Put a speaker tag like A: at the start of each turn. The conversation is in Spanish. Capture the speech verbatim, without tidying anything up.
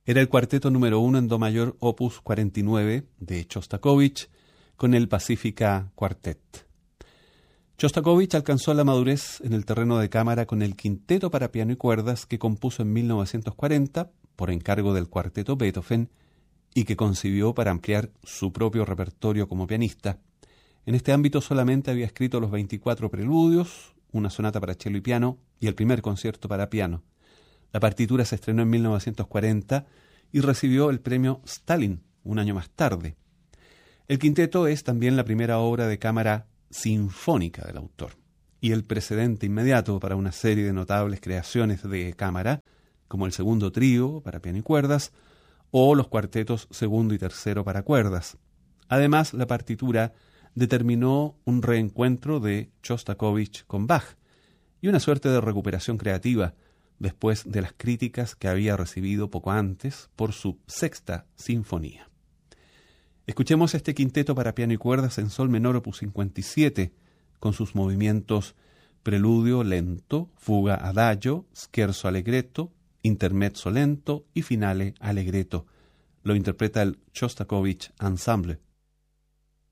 A: Era el cuarteto número uno en Do mayor opus cuarenta y nueve de Chostakovich con el Pacifica Quartet. Chostakovich alcanzó la madurez en el terreno de cámara con el quinteto para piano y cuerdas que compuso en mil novecientos cuarenta por encargo del cuarteto Beethoven y que concibió para ampliar su propio repertorio como pianista. En este ámbito solamente había escrito los veinticuatro preludios, una sonata para cello y piano y el primer concierto para piano. La partitura se estrenó en mil novecientos cuarenta y recibió el premio Stalin un año más tarde. El quinteto es también la primera obra de cámara sinfónica del autor y el precedente inmediato para una serie de notables creaciones de cámara, como el segundo trío para piano y cuerdas o los cuartetos segundo y tercero para cuerdas. Además, la partitura determinó un reencuentro de Chostakovich con Bach y una suerte de recuperación creativa después de las críticas que había recibido poco antes por su sexta sinfonía. Escuchemos este quinteto para piano y cuerdas en sol menor opus cincuenta y siete, con sus movimientos preludio lento, fuga adagio, scherzo allegretto, intermezzo lento y finale allegretto. Lo interpreta el Chostakovich Ensemble.